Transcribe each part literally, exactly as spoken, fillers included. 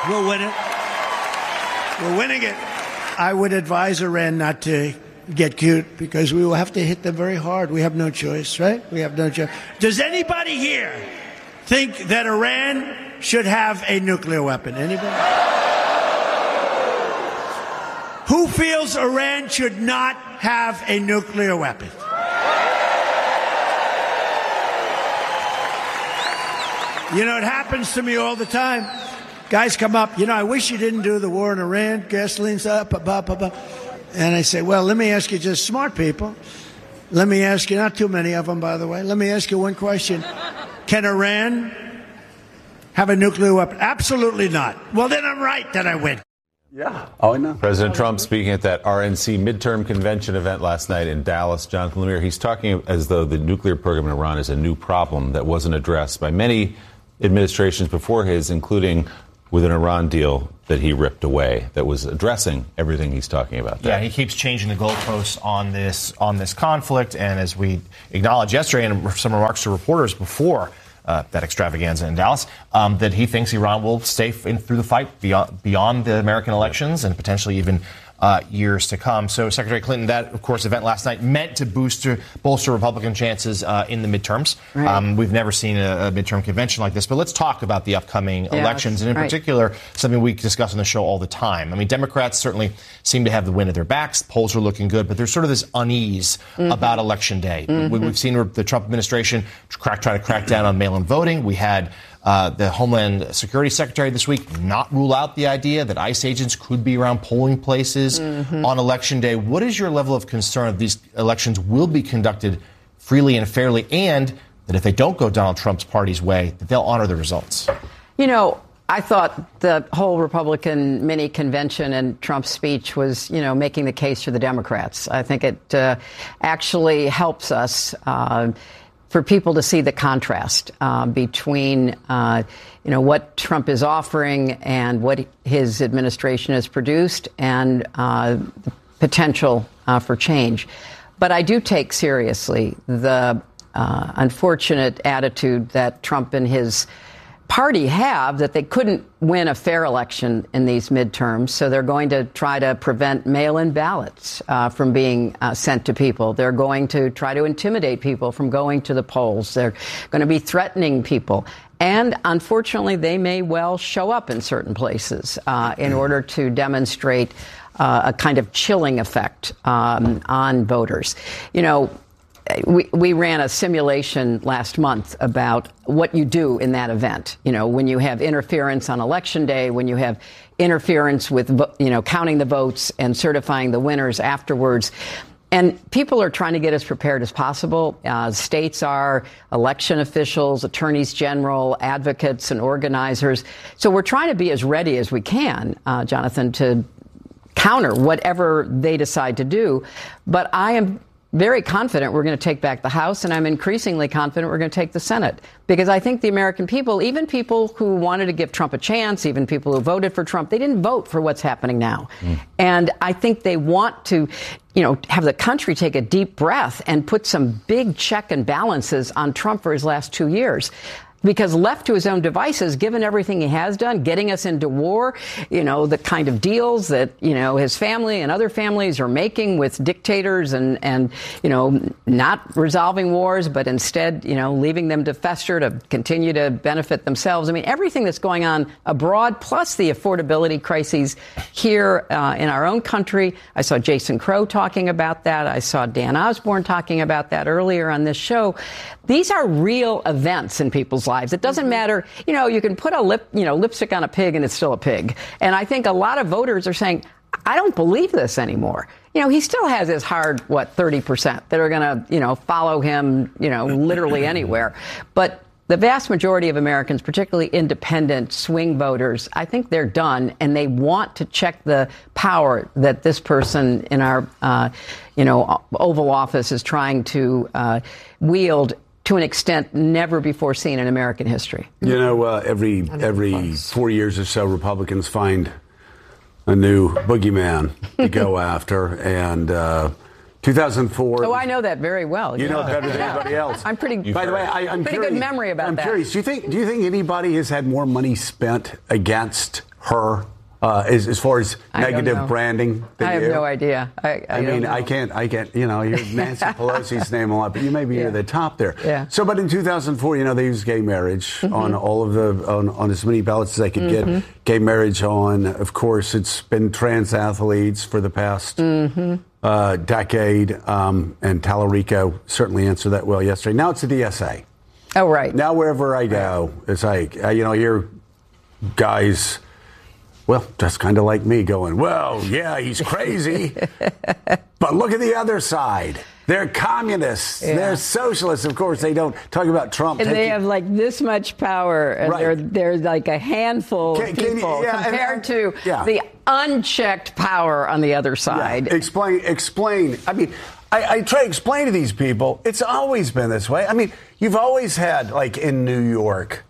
We'll win it. We're winning it. I would advise Iran not to get cute because we will have to hit them very hard. We have no choice, right? We have no choice. Does anybody here think that Iran should have a nuclear weapon? Anybody? Who feels Iran should not have a nuclear weapon? You know, it happens to me all the time. Guys come up, you know, I wish you didn't do the war in Iran, gasoline's up, blah, blah, blah, blah. And I say, well, let me ask you, just smart people. Let me ask you, not too many of them, by the way. Let me ask you one question. Can Iran have a nuclear weapon? Absolutely not. Well, then I'm right that I win. Yeah. Oh, I know. President Trump speaking at that R N C midterm convention event last night in Dallas. Jonathan Lemire, he's talking as though the nuclear program in Iran is a new problem that wasn't addressed by many administrations before his, including with an Iran deal that he ripped away that was addressing everything he's talking about there. Yeah, he keeps changing the goalposts on this on this conflict. And as we acknowledged yesterday in some remarks to reporters before uh, that extravaganza in Dallas, um, that he thinks Iran will stay in, through the fight beyond, beyond the American elections and potentially even Uh, years to come. So, Secretary Clinton, that, of course, event last night meant to boost, bolster Republican chances uh, in the midterms. Right. Um, we've never seen a, a midterm convention like this. But let's talk about the upcoming yeah, elections, and in right. particular, something we discuss on the show all the time. I mean, Democrats certainly seem to have the wind at their backs. The polls are looking good, but there's sort of this unease mm-hmm. about Election Day. Mm-hmm. We, we've seen the Trump administration crack, try to crack down on mail-in voting. We had Uh, the Homeland Security Secretary this week not rule out the idea that ICE agents could be around polling places mm-hmm. on Election Day. What is your level of concern that these elections will be conducted freely and fairly, and that if they don't go Donald Trump's party's way, that they'll honor the results? You know, I thought the whole Republican mini convention and Trump's speech was, you know, making the case for the Democrats. I think it uh, actually helps us uh for people to see the contrast uh, between, uh, you know, what Trump is offering and what his administration has produced and uh, the potential uh, for change. But I do take seriously the uh, unfortunate attitude that Trump and his party have, that they couldn't win a fair election in these midterms, so they're going to try to prevent mail-in ballots uh, from being uh, sent to people. They're going to try to intimidate people from going to the polls. They're going to be threatening people. And unfortunately, they may well show up in certain places uh, in order to demonstrate uh, a kind of chilling effect um, on voters. You know, We, we ran a simulation last month about what you do in that event. You know, when you have interference on Election Day, when you have interference with, you know, counting the votes and certifying the winners afterwards. And people are trying to get as prepared as possible. Uh, states are, election officials, attorneys general, advocates and organizers. So we're trying to be as ready as we can, uh, Jonathan, to counter whatever they decide to do. But I am very confident we're going to take back the House, and I'm increasingly confident we're going to take the Senate. Because I think the American people, even people who wanted to give Trump a chance, even people who voted for Trump, they didn't vote for what's happening now. Mm. And I think they want to, you know, have the country take a deep breath and put some big check and balances on Trump for his last two years. Because left to his own devices, given everything he has done, getting us into war, you know, the kind of deals that, you know, his family and other families are making with dictators and, and, you know, not resolving wars, but instead, you know, leaving them to fester to continue to benefit themselves. I mean, everything that's going on abroad, plus the affordability crises here uh, in our own country. I saw Jason Crow talking about that. I saw Dan Osborne talking about that earlier on this show. These are real events in people's lives. It doesn't matter, you know, you can put a lip, you know, lipstick on a pig and it's still a pig. And I think a lot of voters are saying, I don't believe this anymore. You know, he still has his hard, what, thirty percent that are going to, you know, follow him, you know, literally anywhere. But the vast majority of Americans, particularly independent swing voters, I think they're done, and they want to check the power that this person in our, uh, you know, Oval Office is trying to uh, wield to an extent never before seen in American history. You know, uh, every every four years or so, Republicans find a new boogeyman to go after, and uh, two thousand four. Oh, I know that very well. You yeah. know it better than yeah. anybody else. I'm pretty. By the way, I, I'm pretty curious, good memory about I'm that. curious. Do you think? Do you think anybody has had more money spent against her? Uh, as, as far as I negative branding? I have you? no idea. I, I, I mean, know. I can't, I can't, you know, here's Nancy Pelosi's name a lot, but you may be Yeah. near the top there. Yeah. So, but in two thousand four, you know, they used gay marriage mm-hmm. on all of the, on, on as many ballots as they could mm-hmm. get. Gay marriage on, of course, it's been trans athletes for the past mm-hmm. uh, decade. Um, and Tallarico certainly answered that well yesterday. Now it's the D S A. Oh, right. Now wherever I go, it's like, uh, you know, I hear guys... Well, just kind of like me going, well, yeah, he's crazy. But look at the other side. They're communists. Yeah. They're socialists. Of course, they don't talk about Trump. And taking... they have like this much power. And right. they're, they're like a handful can, of can people you, yeah, compared and, to yeah. the unchecked power on the other side. Yeah. Explain, explain. I mean, I, I try to explain to these people, it's always been this way. I mean, you've always had, like in New York,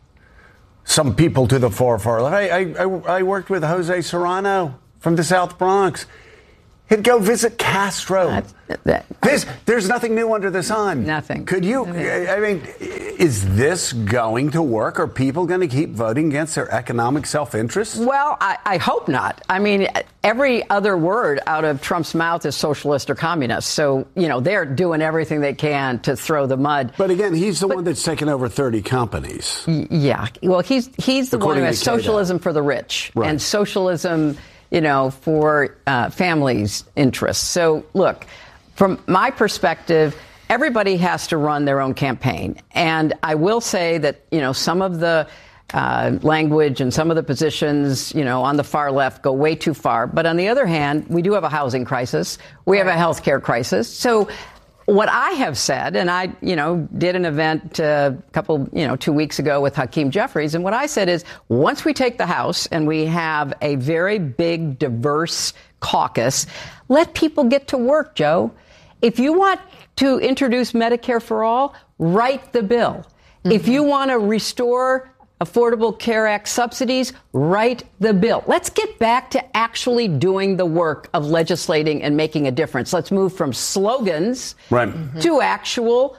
some people to the far, far left. I, I, I worked with Jose Serrano from the South Bronx. He'd go visit Castro. That's, that, This, there's nothing new under the sun. Nothing. Could you, I mean, is this going to work? Are people going to keep voting against their economic self-interest? Well, I, I hope not. I mean, every other word out of Trump's mouth is socialist or communist. So, you know, they're doing everything they can to throw the mud. But again, he's the but, one that's taken over thirty companies. Yeah. Well, he's, he's the According one who has socialism for the rich right. and socialism, you know, for uh, families' interests. So, look, from my perspective, everybody has to run their own campaign. And I will say that, you know, some of the uh, language and some of the positions, you know, on the far left go way too far. But on the other hand, we do have a housing crisis. We have a health care crisis. So what I have said, and I, you know, did an event a couple, you know, two weeks ago with Hakeem Jeffries, and what I said is once we take the House and we have a very big, diverse caucus, let people get to work, Joe. If you want to introduce Medicare for all, write the bill. Mm-hmm. If you want to restore Affordable Care Act subsidies, write the bill. Let's get back to actually doing the work of legislating and making a difference. Let's move from slogans right. mm-hmm. to actual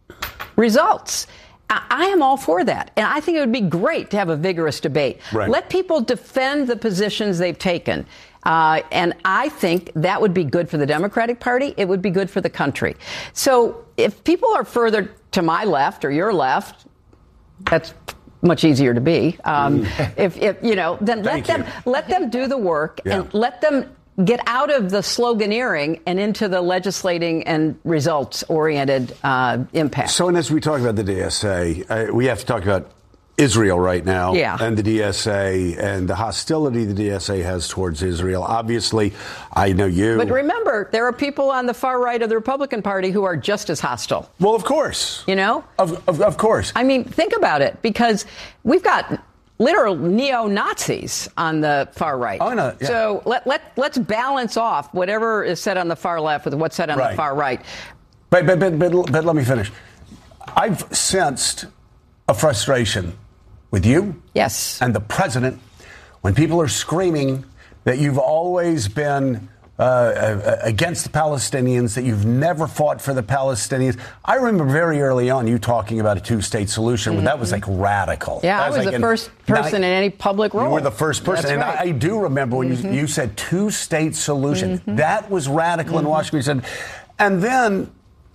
results. I, I am all for that. And I think it would be great to have a vigorous debate. Right. Let people defend the positions they've taken. Uh, and I think that would be good for the Democratic Party. It would be good for the country. So if people are further to my left or your left, that's much easier to be. Um, if, if you know, then let Thank them you. let them do the work yeah. and let them get out of the sloganeering and into the legislating and results-oriented uh, impact. So, and as we talk about the D S A, uh, we have to talk about Israel right now yeah. and the D S A and the hostility the D S A has towards Israel. Obviously, I know you. But remember, there are people on the far right of the Republican Party who are just as hostile. Well, of course. You know? Of, of, of course. I mean, think about it, because we've got literal neo-Nazis on the far right. Oh, no, yeah. So let, let, let's balance off whatever is said on the far left with what's said on right. the far right. But, but, but, but, but let me finish. I've sensed a frustration with you yes. and the president when people are screaming that you've always been uh, against the Palestinians, that you've never fought for the Palestinians. I remember very early on you talking about a two-state solution, mm-hmm. when that was like radical. Yeah, that I was, was like the in, first person in any public role. You were the first person. That's and right. I, I do remember when mm-hmm. you, you said two-state solution. Mm-hmm. That was radical mm-hmm. in Washington. You said, and then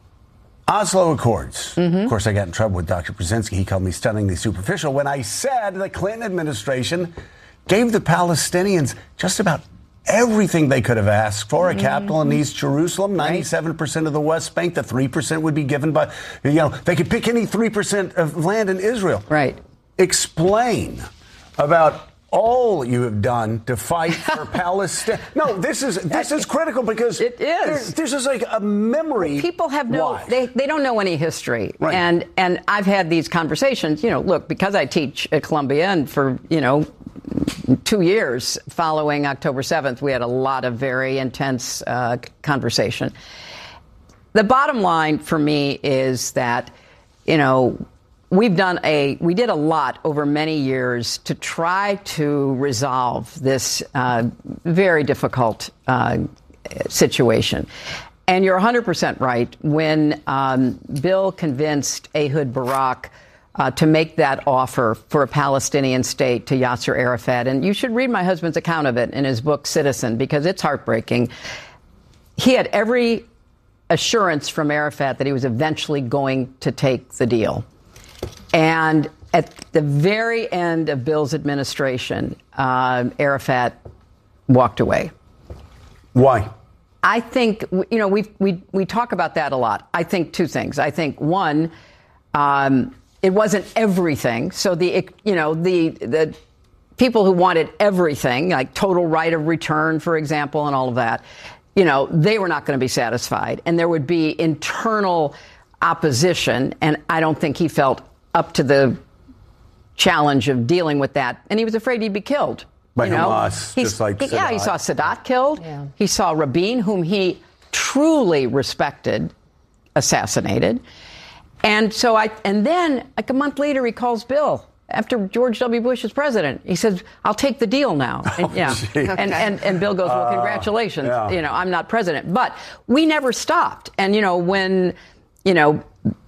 Oslo Accords. Mm-hmm. Of course, I got in trouble with Doctor Brzezinski. He called me stunningly superficial when I said the Clinton administration gave the Palestinians just about everything they could have asked for, a mm-hmm. capital in East Jerusalem, ninety-seven percent of the West Bank, the three percent would be given by, you know, they could pick any three percent of land in Israel. Right. Explain about all you have done to fight for Palestine. No, this is this is critical because it is. This is like a memory. Well, people have no, Why? they they don't know any history, right. and and I've had these conversations. You know, look, because I teach at Columbia, and for you know two years following October seventh, we had a lot of very intense uh, conversation. The bottom line for me is that, you know, we've done a, we did a lot over many years to try to resolve this uh, very difficult uh, situation. And you're one hundred percent right. When um, Bill convinced Ehud Barak uh, to make that offer for a Palestinian state to Yasser Arafat. And you should read my husband's account of it in his book, Citizen, because it's heartbreaking. He had every assurance from Arafat that he was eventually going to take the deal. And at the very end of Bill's administration, uh, Arafat walked away. Why? I think, you know, we we we talk about that a lot. I think two things. I think, one, um, it wasn't everything. So the, you know, the the people who wanted everything, like total right of return, for example, and all of that, you know, they were not going to be satisfied. And there would be internal opposition. And I don't think he felt up to the challenge of dealing with that. And he was afraid he'd be killed. By you know? Hamas, He's, just like he, Yeah, he saw Sadat killed. Yeah. He saw Rabin, whom he truly respected, assassinated. And so I, and then like a month later, he calls Bill after George W. Bush is president. He says, "I'll take the deal now." And, Oh, yeah. gee. and, and and Bill goes, "Well, Uh, congratulations. yeah. You know, I'm not president." But we never stopped. And you know, when you know,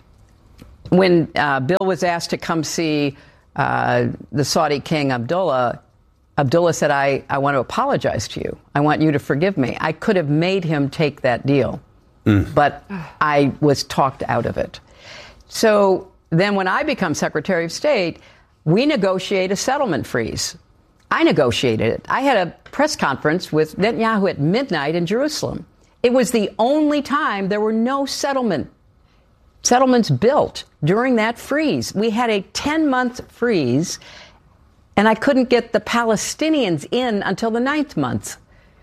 when uh, Bill was asked to come see uh, the Saudi King Abdullah, Abdullah said, I, I want to apologize to you. I want you to forgive me. I could have made him take that deal, mm. but I was talked out of it. So then when I become Secretary of State, we negotiate a settlement freeze. I negotiated it. I had a press conference with Netanyahu at midnight in Jerusalem. It was the only time there were no settlement settlements built during that freeze. We had a ten-month freeze, and I couldn't get the Palestinians in until the ninth month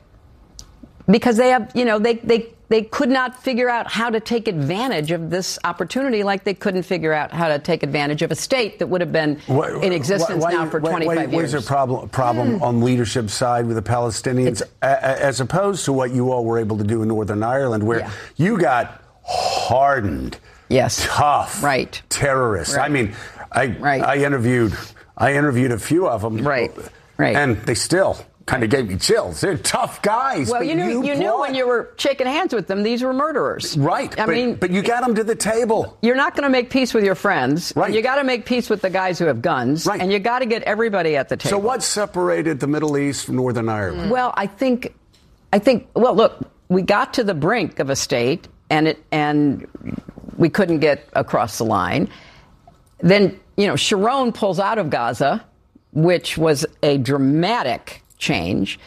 because they have, you know, they, they, they could not figure out how to take advantage of this opportunity like they couldn't figure out how to take advantage of a state that would have been Why- in existence why- now for why- twenty-five why- years. Was there a problem, problem on leadership side with the Palestinians, a, a- as opposed to what you all were able to do in Northern Ireland, where Yeah. you got hardened, Yes. tough Right. terrorists? Right. I mean, I, Right. I interviewed... I interviewed a few of them. Right, right. And they still kind of gave me chills. They're tough guys. Well, but you knew you, knew brought- when you were shaking hands with them, these were murderers. Right. I but, mean, but you got them to the table. you're not going to make peace with your friends. Right. And you got to make peace with the guys who have guns. Right. And you got to get everybody at the table. So what separated the Middle East from Northern Ireland? Well, I think, I think. Well, look, we got to the brink of a state, and it, and we couldn't get across the line. Then, you know, Sharon pulls out of Gaza, which was a dramatic change,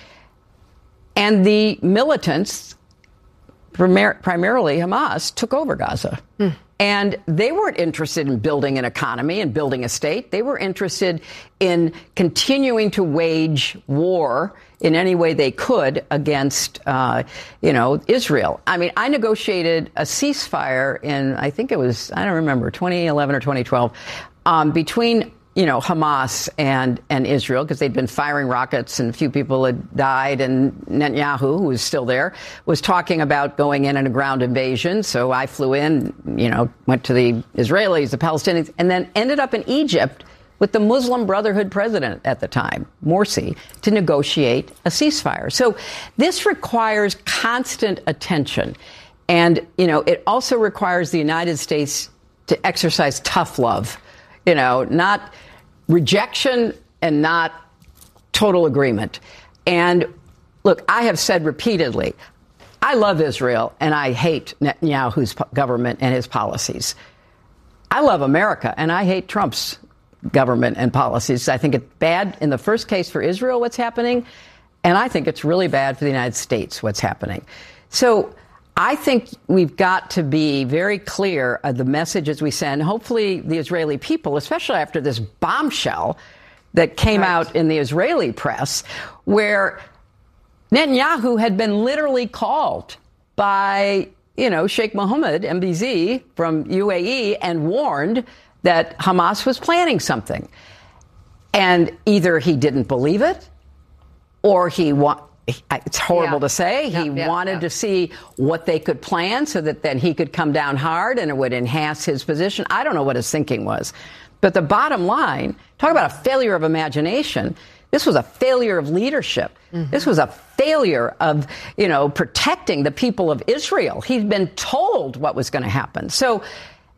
and the militants, primar- primarily Hamas, took over Gaza. Mm. And they weren't interested in building an economy and building a state. They were interested in continuing to wage war in any way they could against, uh, you know, Israel. I mean, I negotiated a ceasefire in, I think it was, I don't remember, twenty eleven or twenty twelve, um, between you know, Hamas and, and Israel, because they'd been firing rockets and a few people had died. And Netanyahu, who was still there, was talking about going in on a ground invasion. So I flew in, you know, went to the Israelis, the Palestinians, and then ended up in Egypt with the Muslim Brotherhood president at the time, Morsi, to negotiate a ceasefire. So this requires constant attention. And, you know, it also requires the United States to exercise tough love. You know, not rejection and not total agreement. And look, I have said repeatedly, I love Israel and I hate Netanyahu's government and his policies. I love America and I hate Trump's government and policies. I think it's bad in the first case for Israel, what's happening. And I think it's really bad for the United States, what's happening. So I think we've got to be very clear of the messages we send. Hopefully the Israeli people, especially after this bombshell that came right. out in the Israeli press, where Netanyahu had been literally called by, you know, Sheikh Mohammed, M B Z from U A E, and warned that Hamas was planning something. And either he didn't believe it or he wa- it's horrible yeah. to say. He yeah, yeah, wanted yeah. to see what they could plan so that then he could come down hard and it would enhance his position. I don't know what his thinking was. But the bottom line, talk about a failure of imagination. This was a failure of leadership. Mm-hmm. This was a failure of, you know, protecting the people of Israel. He'd been told what was going to happen. So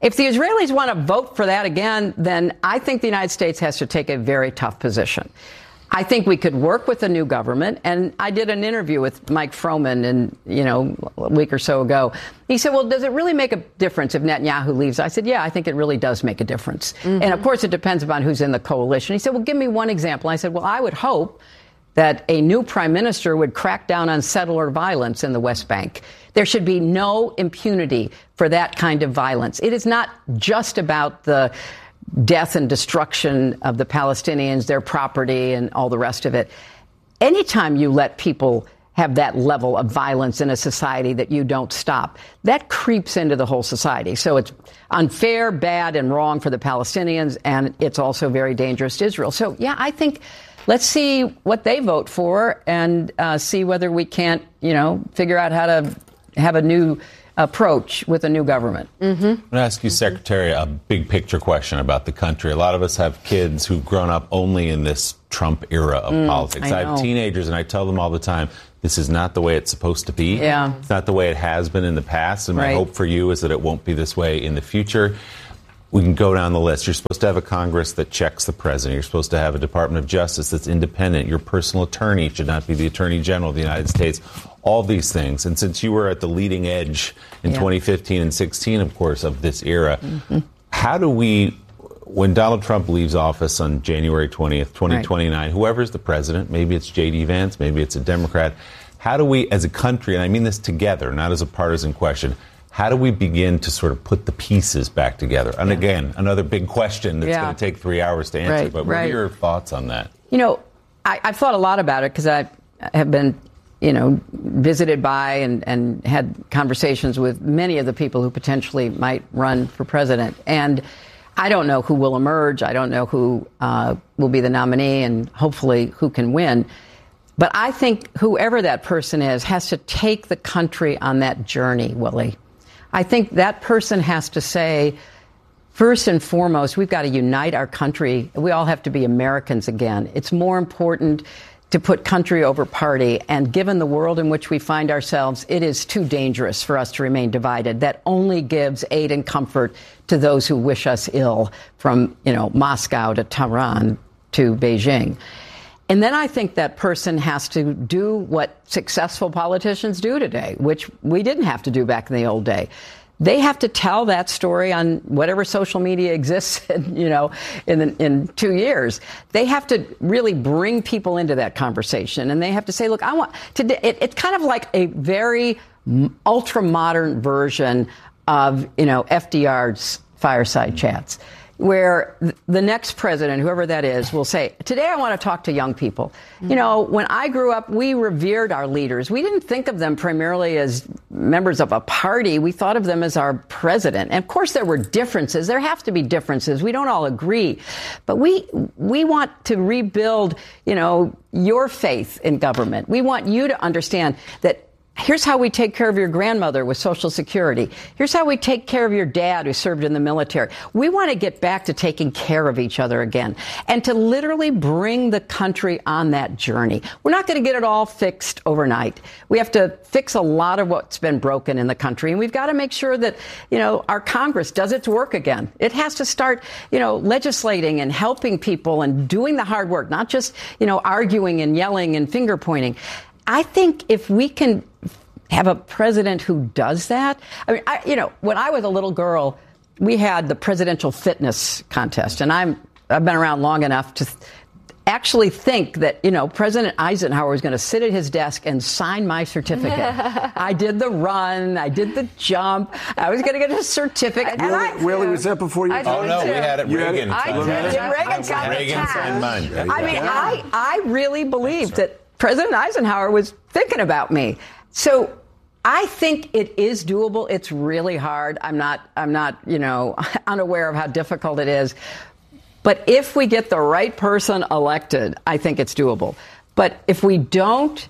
If the Israelis want to vote for that again, then I think the United States has to take a very tough position. I think we could work with a new government, and I did an interview with Mike Froman, and you know, a week or so ago. He said, "Well, does it really make a difference if Netanyahu leaves?" I said, "Yeah, I think it really does make a difference." Mm-hmm. And of course, it depends upon who's in the coalition. He said, "Well, give me one example." I said, "Well, I would hope that a new prime minister would crack down on settler violence in the West Bank. There should be no impunity for that kind of violence. It is not just about the death and destruction of the Palestinians, their property, and all the rest of it. Anytime you let people have that level of violence in a society that you don't stop, that creeps into the whole society. So it's unfair, bad, and wrong for the Palestinians, and it's also very dangerous to Israel. So, yeah, I think let's see what they vote for and uh, see whether we can't, you know, figure out how to have a new approach with a new government. Mm-hmm. I'm going to ask you, Secretary, a big picture question about the country. A lot of us have kids who've grown up only in this Trump era of mm, politics. I, I have teenagers, and I tell them all the time, this is not the way it's supposed to be. Yeah. It's not the way it has been in the past, and my right. hope for you is that it won't be this way in the future. We can go down the list. You're supposed to have a Congress that checks the president. You're supposed to have a Department of Justice that's independent. Your personal attorney should not be the Attorney General of the United States. All these things. And since you were at the leading edge in yeah. twenty fifteen and sixteen, of course, of this era, mm-hmm. how do we, when Donald Trump leaves office on January twentieth, twenty twenty-nine, right. whoever's the president, maybe it's J D Vance, maybe it's a Democrat, how do we, as a country, and I mean this together, not as a partisan question, how do we begin to sort of put the pieces back together? And yeah. again, another big question that's yeah. going to take three hours to answer. Right, but what right. are your thoughts on that? You know, I, I've thought a lot about it because I have been, you know, visited by and, and had conversations with many of the people who potentially might run for president. And I don't know who will emerge. I don't know who uh, will be the nominee and hopefully who can win. But I think whoever that person is has to take the country on that journey, Willie. I think that person has to say, first and foremost, we've got to unite our country. We all have to be Americans again. It's more important to put country over party. And given the world in which we find ourselves, it is too dangerous for us to remain divided. That only gives aid and comfort to those who wish us ill, from, you know, Moscow to Tehran to Beijing. And then I think that person has to do what successful politicians do today, which we didn't have to do back in the old day. They have to tell that story on whatever social media exists, in, you know, in the, in two years. They have to really bring people into that conversation, and they have to say, "Look, I want to." It, it's kind of like a very ultra modern version of, you know, F D R's fireside chats, where the next president, whoever that is, will say, today I want to talk to young people. Mm-hmm. You know, when I grew up, we revered our leaders. We didn't think of them primarily as members of a party. We thought of them as our president. And of course, there were differences. There have to be differences. We don't all agree. But we we want to rebuild, you know, your faith in government. We want you to understand that here's how we take care of your grandmother with Social Security. Here's how we take care of your dad who served in the military. We want to get back to taking care of each other again and to literally bring the country on that journey. We're not going to get it all fixed overnight. We have to fix a lot of what's been broken in the country. And we've got to make sure that, you know, our Congress does its work again. It has to start, you know, legislating and helping people and doing the hard work, not just, you know, arguing and yelling and finger pointing. I think if we can have a president who does that. I mean, I, you know, when I was a little girl, we had the presidential fitness contest, and I'm I've been around long enough to th- actually think that, you know, President Eisenhower was going to sit at his desk and sign my certificate. I did the run, I did the jump, I was going to get a certificate. Willie, and I, Willie, was that before you? I oh no, too. we had it. You Reagan. Had it? I did. Reagan got Reagan signed mine. I mean, I I really believed that President Eisenhower was thinking about me. So I think it is doable. It's really hard. I'm not, I'm not, you know, unaware of how difficult it is. But if we get the right person elected, I think it's doable. But if we don't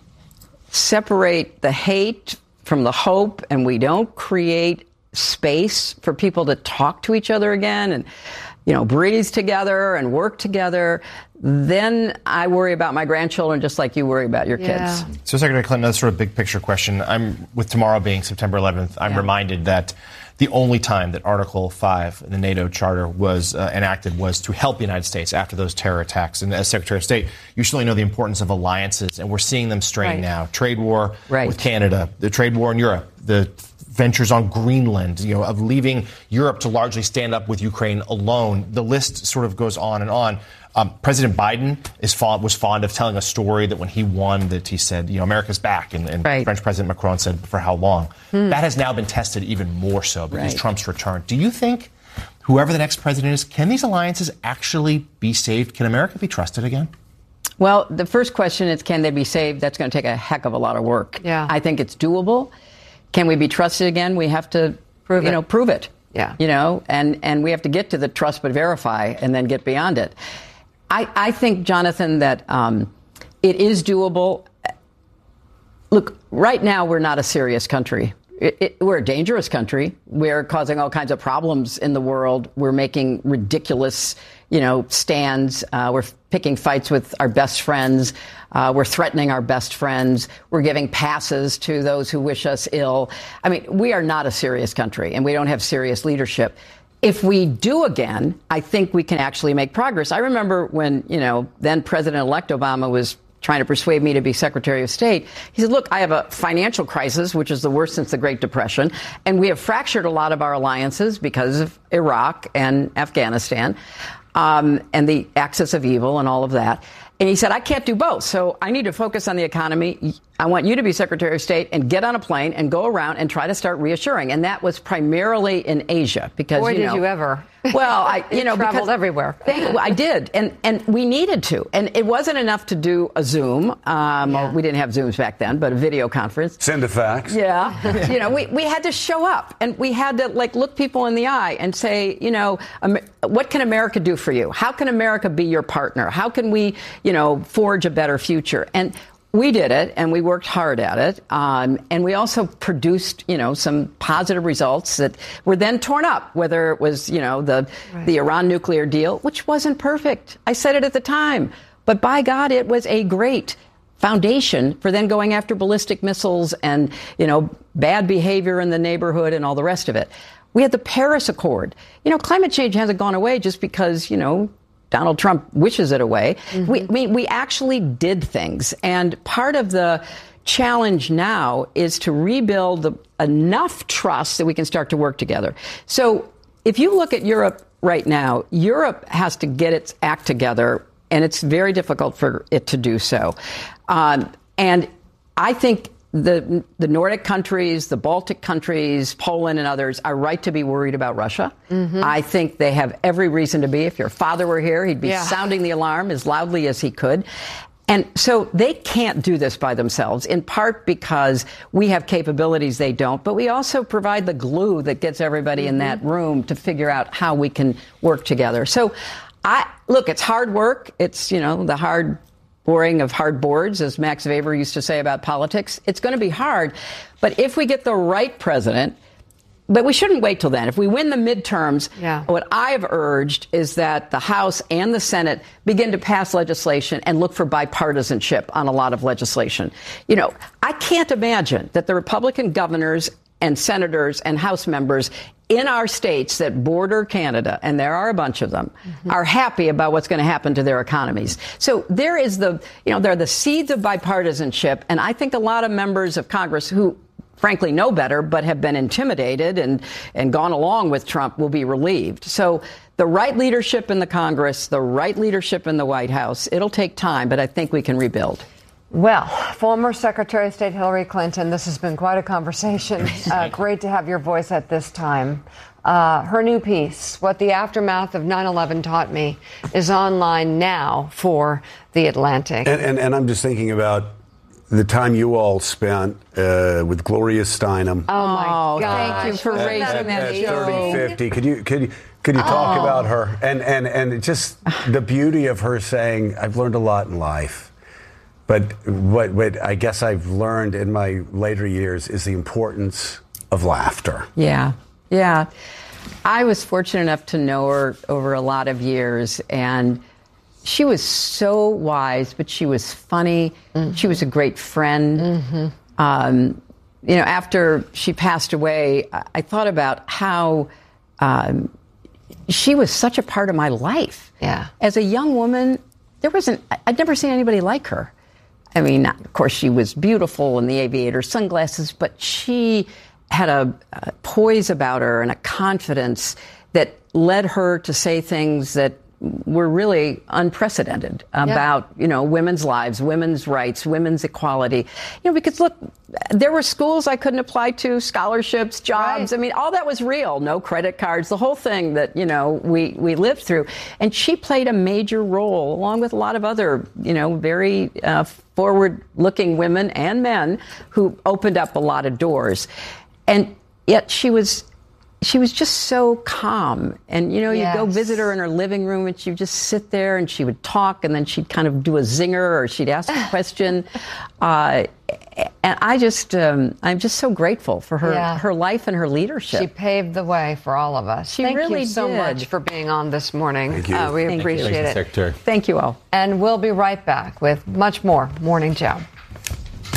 separate the hate from the hope, and we don't create space for people to talk to each other again and, you know, breathe together and work together, then I worry about my grandchildren just like you worry about your yeah. kids. So, Secretary Clinton, another sort of big picture question. I'm, with tomorrow being September eleventh, I'm yeah. reminded that the only time that Article five in the NATO Charter was uh, enacted was to help the United States after those terror attacks. And as Secretary of State, you surely know the importance of alliances, and we're seeing them strain Right. now. Trade war Right. with Canada, the trade war in Europe, the ventures on Greenland, you know, of leaving Europe to largely stand up with Ukraine alone. The list sort of goes on and on. Um, President Biden is fond, was fond of telling a story that when he won, that he said, you know, America's back. And, and Right. French President Macron said, for how long? Hmm. That has now been tested even more so because Right. Trump's return. Do you think, whoever the next president is, can these alliances actually be saved? Can America be trusted again? Well, the first question is, can they be saved? That's going to take a heck of a lot of work. Yeah. I think it's doable. Can we be trusted again? We have to, Prove you it. know, prove it. Yeah. You know, and, and we have to get to the trust but verify and then get beyond it. I, I think, Jonathan, that um, it is doable. Look, right now we're not a serious country. It, it, we're a dangerous country. We're causing all kinds of problems in the world. We're making ridiculous, you know, stands. Uh, we're picking fights with our best friends. Uh, we're threatening our best friends. We're giving passes to those who wish us ill. I mean, we are not a serious country, and we don't have serious leadership. If we do again, I think we can actually make progress. I remember when, you know, then President-elect Obama was trying to persuade me to be Secretary of State. He said, look, I have a financial crisis, which is the worst since the Great Depression, and we have fractured a lot of our alliances because of Iraq and Afghanistan, um, and the axis of evil and all of that. And he said, I can't do both, so I need to focus on the economy. I want you to be Secretary of State and get on a plane and go around and try to start reassuring. And that was primarily in Asia because, Boy, you did know, you ever. Well, I, you know, traveled because, everywhere. Thank, I did, and and we needed to, and it wasn't enough to do a Zoom. Um, Yeah. or we didn't have Zooms back then, but a video conference. Send a fax. Yeah, you know, we, we had to show up, and we had to like look people in the eye and say, you know, um, what can America do for you? How can America be your partner? How can we, you know, forge a better future? And we did it, and we worked hard at it, um, and we also produced, you know, some positive results that were then torn up. Whether it was, you know, the Right. the Iran nuclear deal, which wasn't perfect. I said it at the time, but by God, it was a great foundation for then going after ballistic missiles and, you know, bad behavior in the neighborhood and all the rest of it. We had the Paris Accord. You know, climate change hasn't gone away just because, you know, Donald Trump wishes it away. Mm-hmm. We, I mean, we actually did things. And part of the challenge now is to rebuild the, enough trust that we can start to work together. So if you look at Europe right now, Europe has to get its act together, and it's very difficult for it to do so. Um, and I think the the Nordic countries, the Baltic countries, Poland and others are right to be worried about Russia. Mm-hmm. I think they have every reason to be. If your father were here, he'd be Yeah. sounding the alarm as loudly as he could. And so they can't do this by themselves, in part because we have capabilities they don't, but we also provide the glue that gets everybody mm-hmm. in that room to figure out how we can work together. So I look, it's hard work. It's, you know, the hard boring of hard boards, as Max Weber used to say about politics. It's going to be hard. But if we get the right president, but we shouldn't wait till then. If we win the midterms, yeah. what I've urged is that the House and the Senate begin to pass legislation and look for bipartisanship on a lot of legislation. You know, I can't imagine that the Republican governors and senators and House members in our states that border Canada, and there are a bunch of them, mm-hmm. are happy about what's going to happen to their economies. So there is the, you know, there are the seeds of bipartisanship, and I think a lot of members of Congress who frankly know better but have been intimidated and, and gone along with Trump will be relieved. So the right leadership in the Congress, the right leadership in the White House, it'll take time, but I think we can rebuild. Well, former Secretary of State Hillary Clinton, this has been quite a conversation. Uh, great to have your voice at this time. Uh, her new piece, What the Aftermath of nine eleven Taught Me, is online now for The Atlantic. And, and, and I'm just thinking about the time you all spent uh, with Gloria Steinem. Oh, my Oh, gosh. thank you for Isn't raising that that at amazing? thirty, fifty. Could you could you could you talk Oh. about her and and and just the beauty of her saying, "I've learned a lot in life, but what what I guess I've learned in my later years is the importance of laughter." Yeah, yeah. I was fortunate enough to know her over a lot of years, and she was so wise, but she was funny. Mm-hmm. She was a great friend. Mm-hmm. Um, you know, after she passed away, I, I thought about how um, she was such a part of my life. Yeah. As a young woman, there wasn't, I'd never seen anybody like her. I mean, not, of course, she was beautiful in the aviator sunglasses, but she had a, a poise about her and a confidence that led her to say things that were really unprecedented about, yeah. you know, women's lives, women's rights, women's equality. You know, because look, there were schools I couldn't apply to, scholarships, jobs. Right. I mean, all that was real. No credit cards, the whole thing that, you know, we, we lived through. And she played a major role, along with a lot of other, you know, very uh, forward-looking women and men who opened up a lot of doors. And yet she was... She was just so calm. And, you know, yes. you go visit her in her living room and she would just sit there and she would talk and then she'd kind of do a zinger or she'd ask a question. Uh, and I just, um, I'm just so grateful for her, yeah. her life and her leadership. She paved the way for all of us. She Thank really you so did. much for being on this morning. Thank you. Uh, we Thank appreciate you. it. Secretary. Thank you all. And we'll be right back with much more Morning Joe.